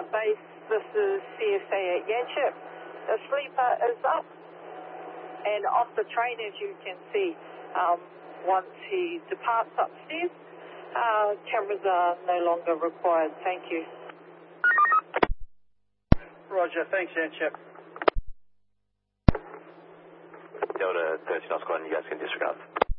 base, this is CSA at Yanchep. The sleeper is up and off the train, as you can see. Once he departs upstairs, cameras are no longer required. Thank you. Roger, thanks, Yanchep. Delta 13 Squad, you guys can disregard.